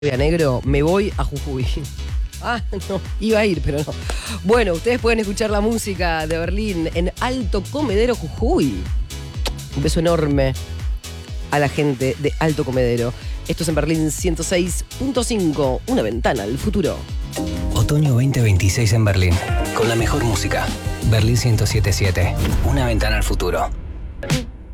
Negro, me voy a Jujuy. Ah, no, iba a ir, pero no. Bueno, ustedes pueden escuchar la música de Berlín en Alto Comedero, Jujuy. Un beso enorme a la gente de Alto Comedero. Esto es en Berlín 106.5, una ventana al futuro. Otoño 2026 en Berlín, con la mejor música. Berlín 107.7, una ventana al futuro.